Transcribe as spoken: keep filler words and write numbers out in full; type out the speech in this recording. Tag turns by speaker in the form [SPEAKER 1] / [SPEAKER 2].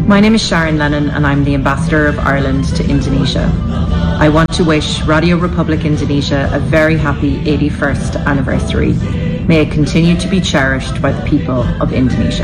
[SPEAKER 1] My name is Sharon Lennon and I'm the Ambassador of Ireland to Indonesia. I want to wish Radio Republic Indonesia a very happy eighty-first anniversary. May it continue to be cherished by the people of Indonesia.